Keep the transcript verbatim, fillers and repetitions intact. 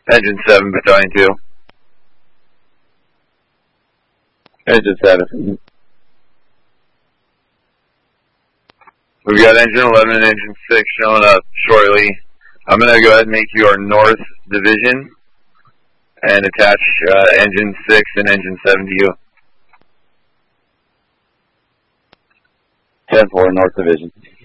Engine seven, Battalion two. Engine seven. We've got engine eleven and engine six showing up shortly. I'm going to go ahead and make you our north division and attach uh, engine six and engine seven to you. ten four, north division.